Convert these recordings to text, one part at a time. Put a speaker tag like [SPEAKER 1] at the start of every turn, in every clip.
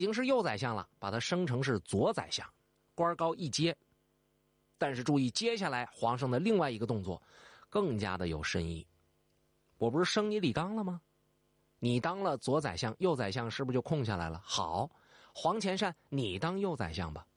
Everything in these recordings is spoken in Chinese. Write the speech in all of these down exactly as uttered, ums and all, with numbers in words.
[SPEAKER 1] 已经是右宰相了，把他升成是左宰相，官高一阶。但是注意，接下来皇上的另外一个动作更加的有深意。我不是升你李纲了吗？你当了左宰相，右宰相是不是就空下来了？好，黄潜善你当右宰相吧。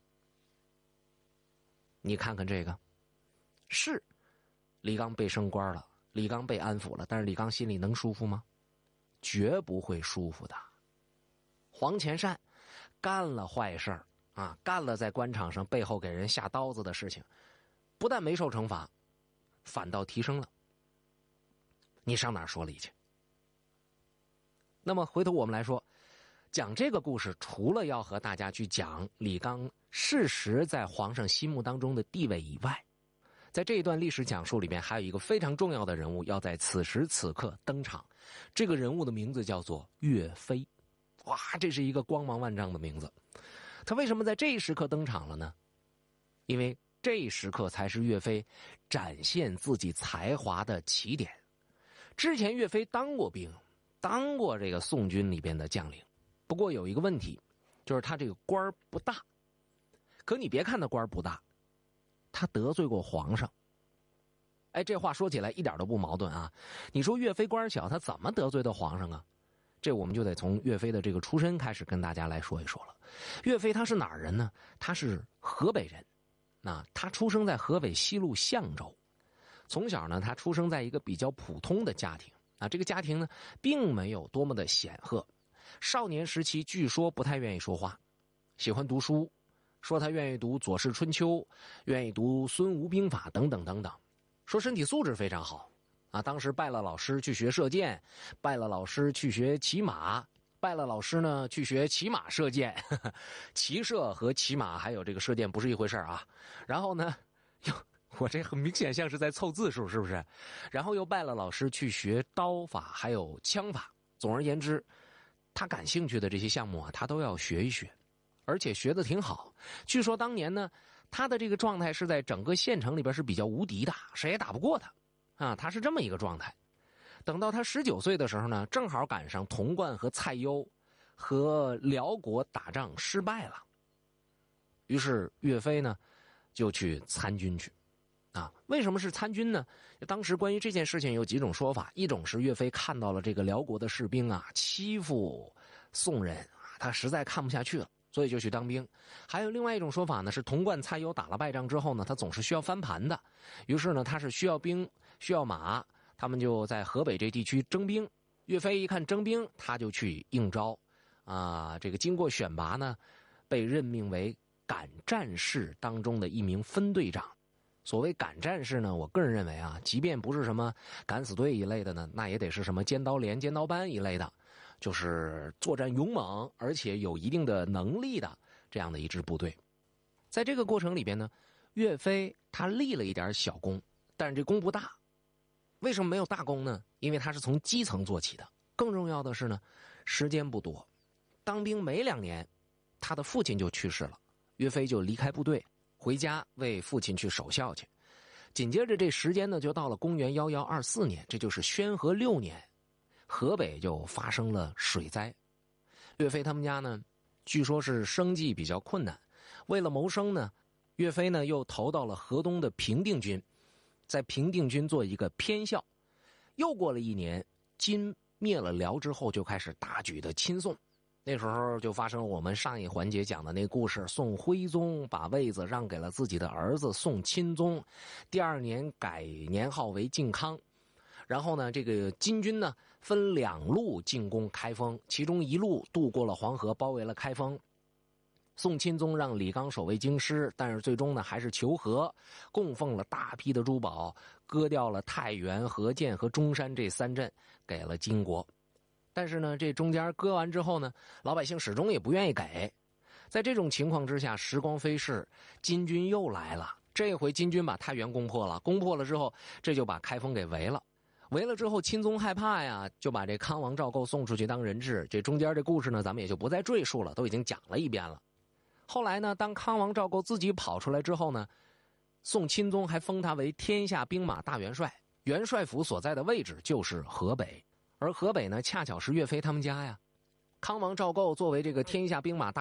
[SPEAKER 1] 你看看这个，是李纲被升官了，李纲被安抚了，但是李纲心里能舒服吗？绝不会舒服的。黄潜善干了坏事儿啊，干了在官场上背后给人下刀子的事情，不但没受惩罚，反倒提升了。你上哪儿说理去？那么回头我们来说，讲这个故事，除了要和大家去讲李纲事实在皇上心目当中的地位以外，在这一段历史讲述里面，还有一个非常重要的人物要在此时此刻登场。这个人物的名字叫做岳飞。哇，这是一个光芒万丈的名字。他为什么在这一时刻登场了呢？因为这一时刻才是岳飞展现自己才华的起点。之前岳飞当过兵，当过这个宋军里边的将领，不过有一个问题，就是他这个官不大。可你别看他官不大，他得罪过皇上。哎，这话说起来一点都不矛盾啊。你说岳飞官小，他怎么得罪的皇上啊？这我们就得从岳飞的这个出身开始跟大家来说一说了。岳飞他是哪儿人呢？他是河北人。那他出生在河北西路象州。从小呢，他出生在一个比较普通的家庭啊，这个家庭呢，并没有多么的显赫。少年时期据说不太愿意说话，喜欢读书，说他愿意读《左氏春秋》，愿意读《孙吴兵法》等等等等。说身体素质非常好啊，当时拜了老师去学射箭，拜了老师去学骑马，拜了老师呢去学骑马射箭。呵呵，骑射和骑马还有这个射箭不是一回事啊。然后呢，又我这很明显像是在凑字数，是不是？然后又拜了老师去学刀法还有枪法。总而言之，他感兴趣的这些项目啊，他都要学一学，而且学得挺好。据说当年呢，他的这个状态是在整个县城里边是比较无敌的，谁也打不过他啊，他是这么一个状态。等到他十九岁的时候呢，正好赶上童贯和蔡攸和辽国打仗失败了，于是岳飞呢就去参军去啊。为什么是参军呢？当时关于这件事情有几种说法，一种是岳飞看到了这个辽国的士兵啊欺负宋人啊，他实在看不下去了，所以就去当兵。还有另外一种说法呢，是童贯蔡攸打了败仗之后呢，他总是需要翻盘的，于是呢他是需要兵需要马，他们就在河北这地区征兵。岳飞一看征兵，他就去应招啊。这个经过选拔呢，被任命为赶战士当中的一名分队长。所谓赶战士呢，我个人认为啊，即便不是什么敢死队一类的呢，那也得是什么尖刀连、尖刀班一类的，就是作战勇猛而且有一定的能力的这样的一支部队。在这个过程里边呢，岳飞他立了一点小功，但是这功不大。为什么没有大功呢？因为他是从基层做起的。更重要的是呢，时间不多，当兵没两年，他的父亲就去世了，岳飞就离开部队，回家为父亲去守孝去。紧接着这时间呢，就到了公元一一二四年，这就是宣和六年，河北就发生了水灾。岳飞他们家呢，据说是生计比较困难，为了谋生呢，岳飞呢又投到了河东的平定军，在平定军做一个偏校。又过了一年，金灭了辽之后，就开始大举的亲宋。那时候就发生了我们上一环节讲的那故事，宋徽宗把位子让给了自己的儿子宋钦宗，第二年改年号为靖康。然后呢，这个金军呢分两路进攻开封，其中一路渡过了黄河，包围了开封。宋钦宗让李纲守卫京师，但是最终呢还是求和，供奉了大批的珠宝，割掉了太原、河间和中山这三镇，给了金国。但是呢，这中间割完之后呢，老百姓始终也不愿意给。在这种情况之下，时光飞逝，金军又来了。这回金军把太原攻破了，攻破了之后，这就把开封给围了。围了之后，钦宗害怕呀，就把这康王赵构送出去当人质。这中间这故事呢，咱们也就不再赘述了，都已经讲了一遍了。后来呢，当康王赵构自己跑出来之后呢，宋钦宗还封他为天下兵马大元帅，元帅府所在的位置就是河北，而河北呢，恰巧是岳飞他们家呀。康王赵构作为这个天下兵马大